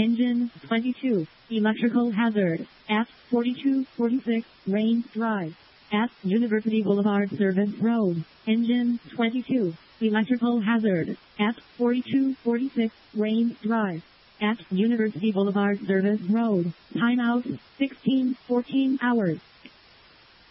Engine 22. Electrical hazard. At 4246 Rains Drive. At University Boulevard Service Road. Engine 22. Electrical hazard. At 4246 Rains Drive. At University Boulevard Service Road. Timeout 16:14 hours.